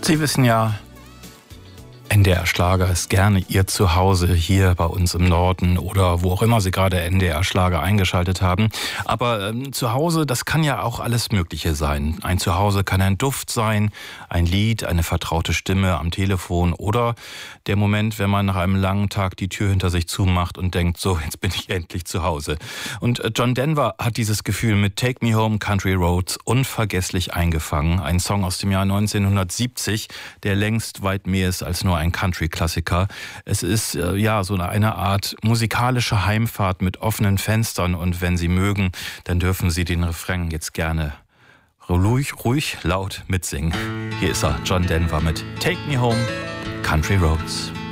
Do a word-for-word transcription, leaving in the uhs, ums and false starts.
Sie wissen ja, N D R Schlager ist gerne Ihr Zuhause hier bei uns im Norden oder wo auch immer Sie gerade N D R Schlager eingeschaltet haben. Aber ähm, Zuhause, das kann ja auch alles Mögliche sein. Ein Zuhause kann ein Duft sein, ein Lied, eine vertraute Stimme am Telefon oder der Moment, wenn man nach einem langen Tag die Tür hinter sich zumacht und denkt, so, jetzt bin ich endlich zu Hause. Und äh, John Denver hat dieses Gefühl mit Take Me Home Country Roads unvergesslich eingefangen. Ein Song aus dem Jahr neunzehnhundertsiebzig, der längst weit mehr ist als nur ein Country-Klassiker. Es ist äh, ja so eine Art musikalische Heimfahrt mit offenen Fenstern und wenn Sie mögen, dann dürfen Sie den Refrain jetzt gerne ruhig, ruhig laut mitsingen. Hier ist er, John Denver mit Take Me Home Country Roads.